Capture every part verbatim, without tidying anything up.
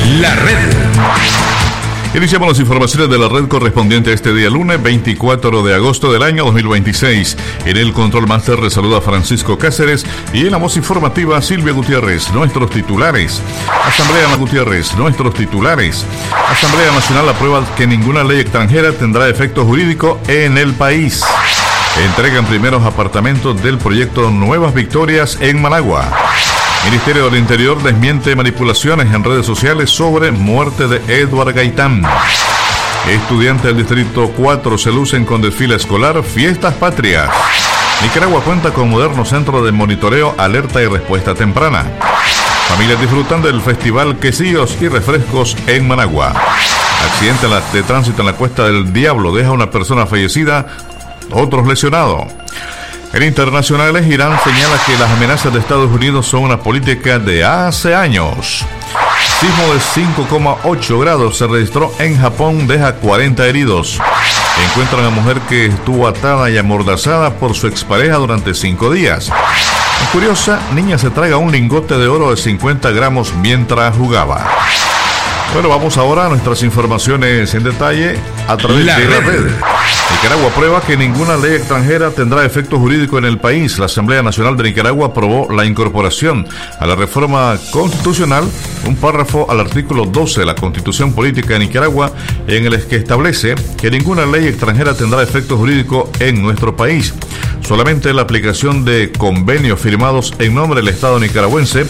La Red. Iniciamos las informaciones de la red correspondiente a este día lunes veinticuatro de agosto del año dos mil veintiséis. En el Control Master les saluda Francisco Cáceres y en la voz informativa Silvia Gutiérrez. Nuestros titulares. Asamblea Ana Gutiérrez, nuestros titulares. Asamblea Nacional aprueba que ninguna ley extranjera tendrá efecto jurídico en el país. Entregan primeros apartamentos del proyecto Nuevas Victorias en Managua. Ministerio del Interior desmiente manipulaciones en redes sociales sobre muerte de Edward Gaitán. Estudiantes del Distrito cuatro se lucen con desfile escolar, fiestas patrias. Nicaragua cuenta con moderno centro de monitoreo, alerta y respuesta temprana. Familias disfrutan del festival Quesillos y Refrescos en Managua. Accidente de tránsito en la Cuesta del Diablo deja una persona fallecida, otros lesionados. En internacionales, Irán señala que las amenazas de Estados Unidos son una política de hace años. Sismo de cinco coma ocho grados se registró en Japón, deja cuarenta heridos. Encuentran a mujer que estuvo atada y amordazada por su expareja durante cinco días. Curiosa, niña se traga un lingote de oro de cincuenta gramos mientras jugaba. Bueno, vamos ahora a nuestras informaciones en detalle a través la de la red. red. Nicaragua aprueba que ninguna ley extranjera tendrá efecto jurídico en el país. La Asamblea Nacional de Nicaragua aprobó la incorporación a la reforma constitucional, un párrafo al artículo doce de la Constitución Política de Nicaragua, en el que establece que ninguna ley extranjera tendrá efecto jurídico en nuestro país. Solamente la aplicación de convenios firmados en nombre del Estado nicaragüense.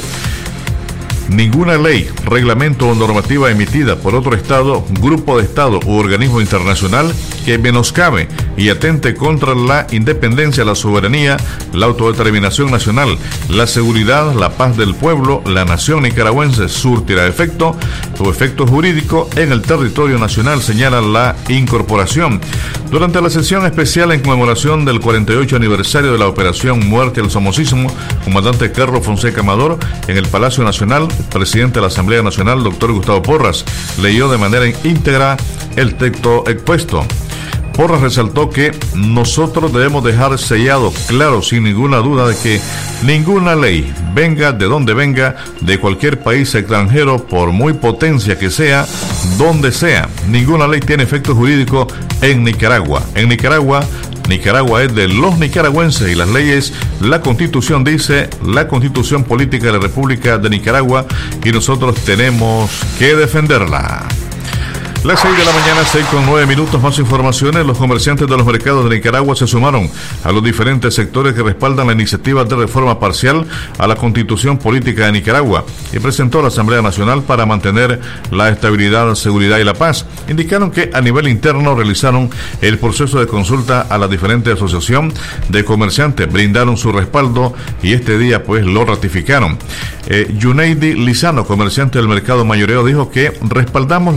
Ninguna ley, reglamento o normativa emitida por otro Estado, grupo de Estado u organismo internacional que menoscabe y atente contra la independencia, la soberanía, la autodeterminación nacional, la seguridad, la paz del pueblo, la nación nicaragüense surtirá efecto o efecto jurídico en el territorio nacional, señala la incorporación. Durante la sesión especial en conmemoración del cuarenta y ocho aniversario de la Operación Muerte al Somocismo, comandante Carlos Fonseca Amador, en el Palacio Nacional, presidente de la Asamblea Nacional, doctor Gustavo Porras, leyó de manera íntegra el texto expuesto. Porras resaltó que nosotros debemos dejar sellado claro, sin ninguna duda, de que ninguna ley, venga de donde venga, de cualquier país extranjero, por muy potencia que sea, donde sea, ninguna ley tiene efecto jurídico en Nicaragua. En Nicaragua, Nicaragua es de los nicaragüenses y las leyes, la Constitución dice, la Constitución Política de la República de Nicaragua, y nosotros tenemos que defenderla. Las seis de la mañana, seis con nueve minutos, más informaciones. Los comerciantes de los mercados de Nicaragua se sumaron a los diferentes sectores que respaldan la iniciativa de reforma parcial a la Constitución Política de Nicaragua y presentó a la Asamblea Nacional para mantener la estabilidad, seguridad y la paz. Indicaron que a nivel interno realizaron el proceso de consulta a la diferente asociación de comerciantes, brindaron su respaldo y este día pues lo ratificaron. Eh, Yuneidi Lizano, comerciante del mercado mayoreo, dijo que respaldamos